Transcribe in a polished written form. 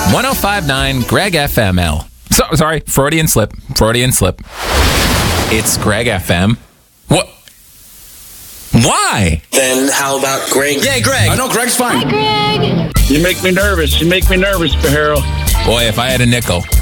105.9 Greg FML. Sorry, Freudian slip. It's Greg FM. What? Why? Then how about Greg? Yeah, Greg. I know Greg's fine. Hi, Greg. You make me nervous, Pajero. Boy, if I had a nickel